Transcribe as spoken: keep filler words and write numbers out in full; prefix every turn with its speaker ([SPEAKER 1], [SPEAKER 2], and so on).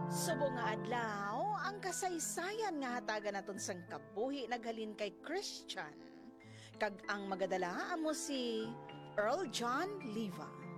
[SPEAKER 1] Subo nga adlaw, ang kasaysayan nga hatagan naton sang kabuhi naghalin kay Christian. Kag ang magadala amo si Earl John Liva.